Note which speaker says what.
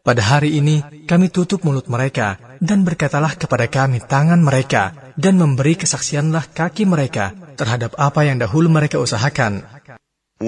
Speaker 1: Pada hari ini kami tutup mulut mereka, dan berkatalah kepada kami tangan mereka, dan memberi kesaksianlah kaki mereka terhadap apa yang dahulu mereka usahakan.